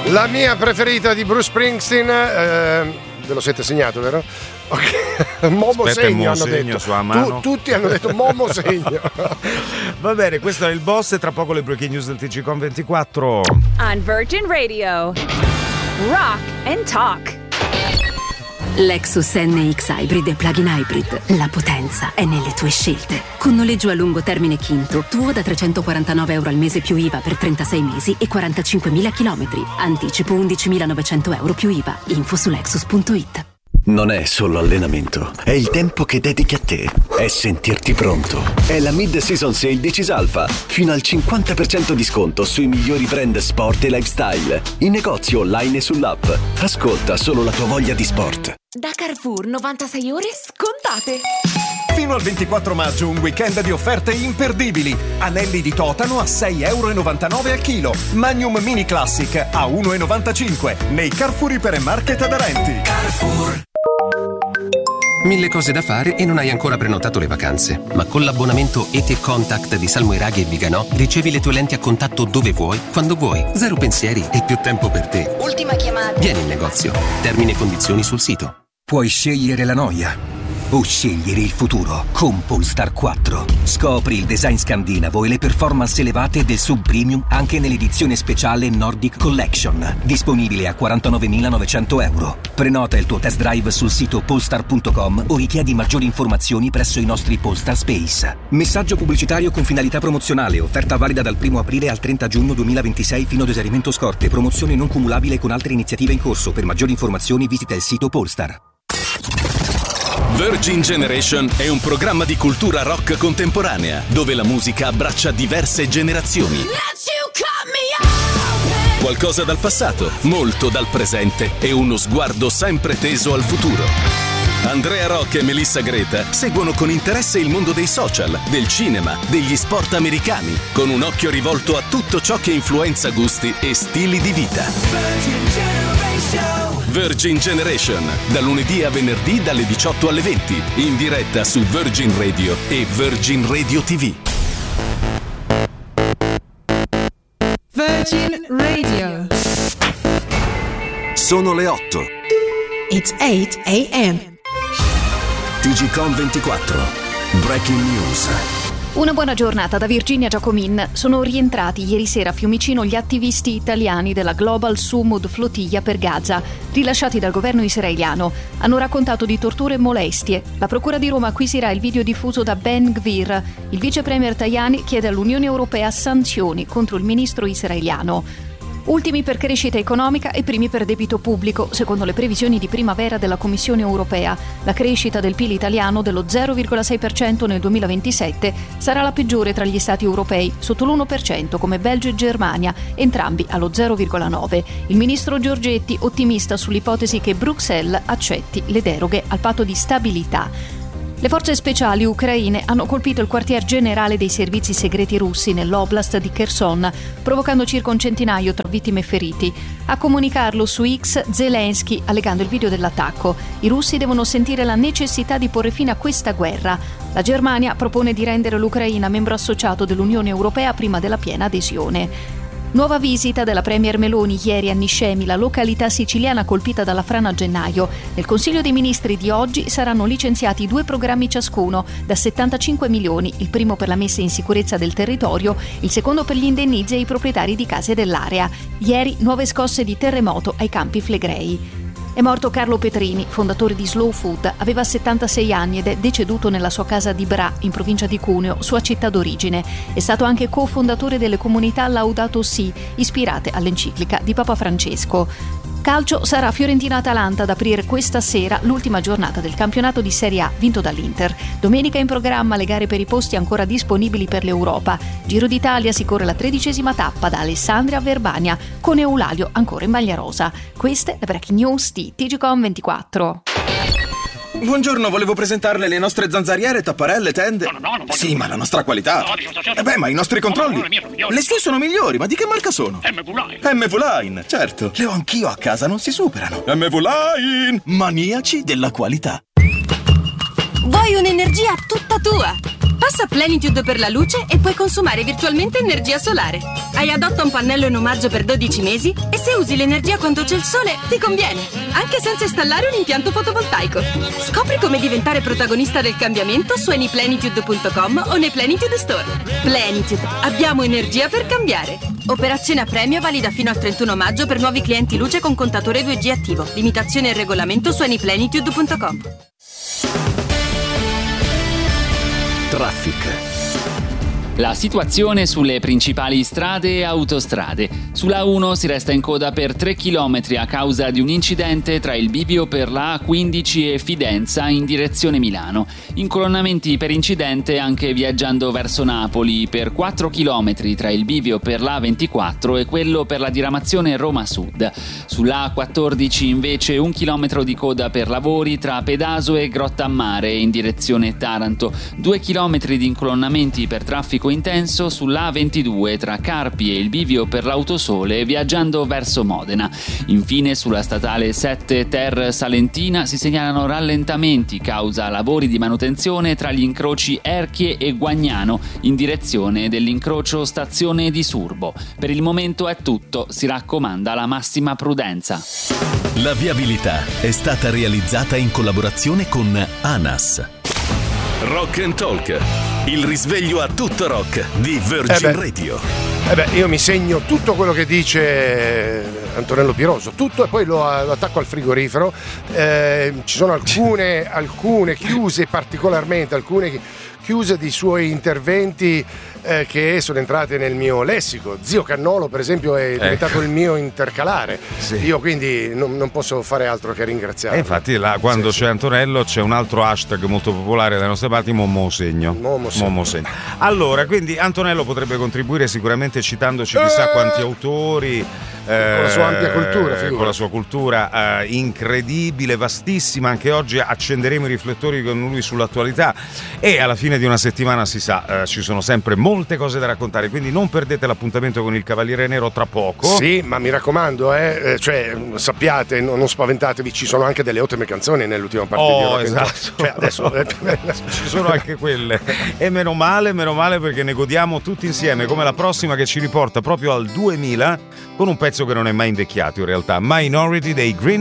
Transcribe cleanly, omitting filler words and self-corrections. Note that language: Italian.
La mia preferita di Bruce Springsteen, ve lo siete segnato, vero? Okay. Momo Aspetta, segno hanno detto sulla mano. tutti hanno detto Momo segno. Va bene, questo è il boss e tra poco le breaking news del TGcom 24 on Virgin Radio. Rock and Talk. Lexus NX Hybrid e Plug-in Hybrid. La potenza è nelle tue scelte. Con noleggio a lungo termine Quinto, tuo da €349 al mese più IVA per 36 mesi e 45.000 chilometri. Anticipo €11.900 più IVA. Info su Lexus.it. Non è solo allenamento, è il tempo che dedichi a te, è sentirti pronto. È la Mid-Season Sale di Cisalfa, fino al 50% di sconto sui migliori brand sport e lifestyle, in negozio online e sull'app. Ascolta solo la tua voglia di sport. Da Carrefour 96 ore scontate. Fino al 24 maggio un weekend di offerte imperdibili. Anelli di totano a €6,99 al chilo. Magnum Mini Classic a €1,95 nei Carrefour Ipermarket aderenti. Carrefour. Mille cose da fare e non hai ancora prenotato le vacanze. Ma con l'abbonamento ET Contact di Salmoiraghi e Viganò ricevi le tue lenti a contatto dove vuoi, quando vuoi. Zero pensieri e più tempo per te. Ultima chiamata. Vieni in negozio. Termini e condizioni sul sito. Puoi scegliere la noia o scegliere il futuro con Polestar 4. Scopri il design scandinavo e le performance elevate del sub premium anche nell'edizione speciale Nordic Collection, disponibile a €49.900. Prenota il tuo test drive sul sito polestar.com o richiedi maggiori informazioni presso i nostri Polestar Space. Messaggio pubblicitario con finalità promozionale, offerta valida dal 1 aprile al 30 giugno 2026 fino ad esaurimento scorte, promozione non cumulabile con altre iniziative in corso. Per maggiori informazioni visita il sito Polestar. Virgin Generation è un programma di cultura rock contemporanea, dove la musica abbraccia diverse generazioni. Qualcosa dal passato, molto dal presente e uno sguardo sempre teso al futuro. Andrea Rock e Melissa Greta seguono con interesse il mondo dei social, del cinema, degli sport americani, con un occhio rivolto a tutto ciò che influenza gusti e stili di vita. Virgin Generation, da lunedì a venerdì dalle 18 alle 20, in diretta su Virgin Radio e Virgin Radio TV. Virgin Radio. Sono le 8. It's 8 a.m. TGcom 24. Breaking news. Una buona giornata da Virginia Giacomin. Sono rientrati ieri sera a Fiumicino gli attivisti italiani della Global Sumud Flotilla per Gaza, rilasciati dal governo israeliano. Hanno raccontato di torture e molestie. La Procura di Roma acquisirà il video diffuso da Ben Gvir. Il vice premier Tajani chiede all'Unione Europea sanzioni contro il ministro israeliano. Ultimi per crescita economica e primi per debito pubblico, secondo le previsioni di primavera della Commissione europea. La crescita del PIL italiano dello 0,6% nel 2027 sarà la peggiore tra gli stati europei, sotto l'1% come Belgio e Germania, entrambi allo 0,9%. Il ministro Giorgetti ottimista sull'ipotesi che Bruxelles accetti le deroghe al patto di stabilità. Le forze speciali ucraine hanno colpito il quartier generale dei servizi segreti russi nell'oblast di Kherson, provocando circa un centinaio tra vittime e feriti. A comunicarlo su X Zelensky, allegando il video dell'attacco. I russi devono sentire la necessità di porre fine a questa guerra. La Germania propone di rendere l'Ucraina membro associato dell'Unione Europea prima della piena adesione. Nuova visita della premier Meloni ieri a Niscemi, la località siciliana colpita dalla frana a gennaio. Nel Consiglio dei Ministri di oggi saranno licenziati 2 programmi ciascuno, da 75 milioni, il primo per la messa in sicurezza del territorio, il secondo per gli indennizzi ai proprietari di case dell'area. Ieri nuove scosse di terremoto ai Campi Flegrei. È morto Carlo Petrini, fondatore di Slow Food. Aveva 76 anni ed è deceduto nella sua casa di Bra, in provincia di Cuneo, sua città d'origine. È stato anche cofondatore delle comunità Laudato Si, ispirate all'enciclica di Papa Francesco. Calcio, sarà Fiorentina-Atalanta ad aprire questa sera l'ultima giornata del campionato di Serie A vinto dall'Inter. Domenica in programma le gare per i posti ancora disponibili per l'Europa. Giro d'Italia si corre la 13ª tappa da Alessandria a Verbania, con Eulalio ancora in maglia rosa. Queste le breaking news di TGcom 24. Buongiorno, volevo presentarle le nostre zanzariere, tapparelle, tende. No, sì, ma la nostra qualità. Ma i nostri controlli. Le sue sono migliori, ma di che marca sono? MV-Line, certo. Le ho anch'io a casa, non si superano. MV-Line, maniaci della qualità. Vuoi un'energia tutta tua? Passa Plenitude per la luce e puoi consumare virtualmente energia solare. Hai Adotta un pannello in omaggio per 12 mesi e se usi l'energia quando c'è il sole ti conviene, anche senza installare un impianto fotovoltaico. Scopri come diventare protagonista del cambiamento su anyplenitude.com o nei Plenitude Store. Plenitude, abbiamo energia per cambiare. Operazione a premio valida fino al 31 maggio per nuovi clienti luce con contatore 2G attivo. Limitazione e regolamento su anyplenitude.com. Traffic. La situazione sulle principali strade e autostrade. Sulla 1 si resta in coda per 3 km a causa di un incidente tra il bivio per la A15 e Fidenza in direzione Milano. Incolonnamenti per incidente anche viaggiando verso Napoli per 4 km tra il bivio per la A24 e quello per la diramazione Roma Sud. Sulla A14 invece 1 chilometro di coda per lavori tra Pedaso e Grottammare in direzione Taranto. 2 chilometri di incolonnamenti per traffico intenso sulla A22 tra Carpi e il bivio per l'Autosole viaggiando verso Modena. Infine sulla statale 7 Ter Salentina si segnalano rallentamenti causa lavori di manutenzione tra gli incroci Erchie e Guagnano in direzione dell'incrocio stazione di Surbo. Per il momento è tutto, si raccomanda la massima prudenza. La viabilità è stata realizzata in collaborazione con ANAS. Rock and Talk, il risveglio a tutto rock di Virgin Radio. Io mi segno tutto quello che dice Antonello Piroso, tutto, e poi lo attacco al frigorifero. Ci sono alcune chiuse, particolarmente alcune chiuse di suoi interventi che sono entrate nel mio lessico. Zio Cannolo, per esempio, è diventato il mio intercalare. Sì. Io quindi non posso fare altro che ringraziarlo. Infatti quando c'è Antonello c'è un altro hashtag molto popolare dalle nostre parti, Momo Segno. Allora, quindi Antonello potrebbe contribuire sicuramente citandoci chissà quanti autori, con la sua ampia cultura, con la sua cultura incredibile, vastissima. Anche oggi accenderemo i riflettori con lui sull'attualità e alla fine di una settimana, si sa, ci sono sempre molte cose da raccontare, quindi non perdete l'appuntamento con il Cavaliere Nero tra poco. Sì, ma mi raccomando, sappiate, non spaventatevi, ci sono anche delle ottime canzoni nell'ultima parte di Rock and Talk. Cioè, adesso ci sono anche quelle, e meno male perché ne godiamo tutti insieme, come la prossima che ci riporta proprio al 2000 con un pezzo che non è mai invecchiato in realtà, Minority dei Green